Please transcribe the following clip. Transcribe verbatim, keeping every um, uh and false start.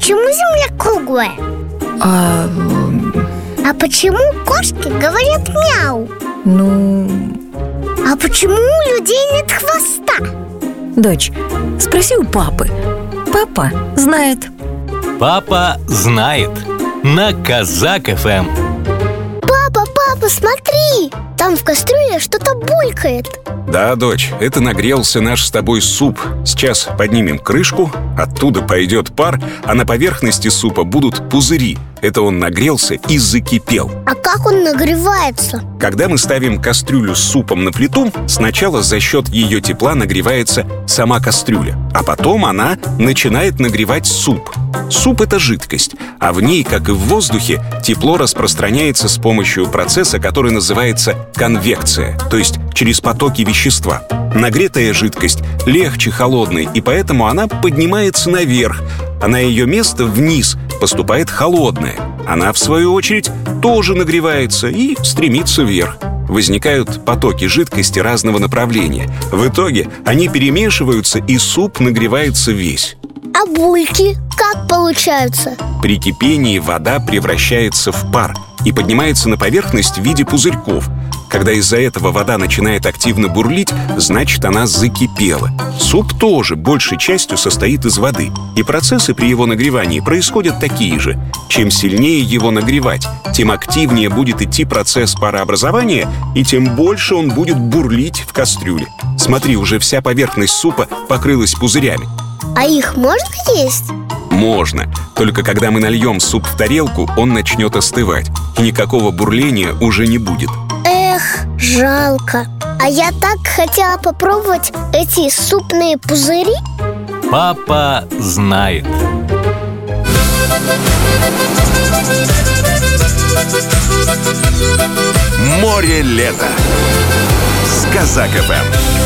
почему Земля круглая? А... А почему кошки говорят мяу? Ну... А почему у людей нет хвоста? Дочь, спроси у папы. Папа знает. Папа знает. На Казак эф эм. Папа, папа, смотри! Там в кастрюле что-то булькает. Да, дочь, это нагрелся наш с тобой суп. Сейчас поднимем крышку, оттуда пойдет пар, а на поверхности супа будут пузыри. Это он нагрелся и закипел. А как он нагревается? Когда мы ставим кастрюлю с супом на плиту, сначала за счет ее тепла нагревается сама кастрюля, а потом она начинает нагревать суп. Суп — это жидкость, а в ней, как и в воздухе, тепло распространяется с помощью процесса, который называется конвекция, то есть через потоки вещества. Нагретая жидкость легче холодной, и поэтому она поднимается наверх, а на ее место вниз поступает холодная. Она, в свою очередь, тоже нагревается и стремится вверх. Возникают потоки жидкости разного направления. В итоге они перемешиваются, и суп нагревается весь. А бульки как получаются? При кипении вода превращается в пар и поднимается на поверхность в виде пузырьков. Когда из-за этого вода начинает активно бурлить, значит, она закипела. Суп тоже большей частью состоит из воды, и процессы при его нагревании происходят такие же. Чем сильнее его нагревать, тем активнее будет идти процесс парообразования, и тем больше он будет бурлить в кастрюле. Смотри, уже вся поверхность супа покрылась пузырями. А их можно есть? Можно. Только когда мы нальем суп в тарелку, он начнет остывать, и никакого бурления уже не будет. Эх, жалко. А я так хотела попробовать эти супные пузыри. Папа знает. Море лета с Казак эф эм.